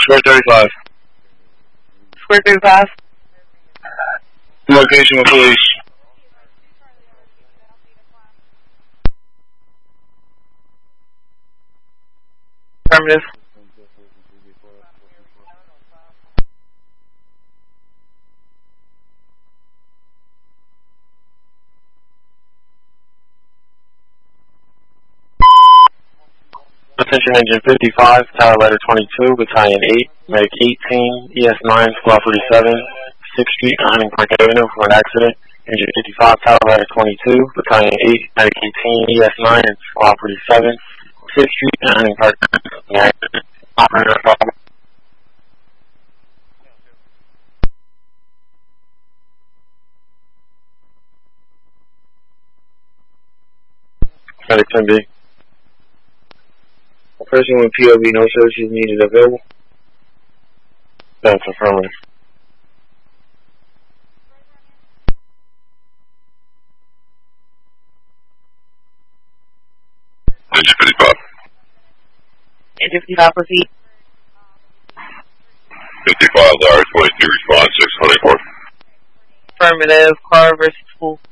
Square 35. Square 35. Location with police. Affirmative. Attention Engine 55, Tower Letter 22, Battalion 8, Medic 18, ES9, Squad 47, 6th Street, Hunting Park Avenue for an accident. Engine 55, Tower Letter 22, Battalion 8, Medic 18, ES9, Squad 47, 6th Street, Hunting Park Avenue. Operator, Medic 10B. Person with POV, no services needed available. That's affirmative. Engine 55. Engine 55, proceed. 55, Larry 22, response 624. Affirmative. Car versus school.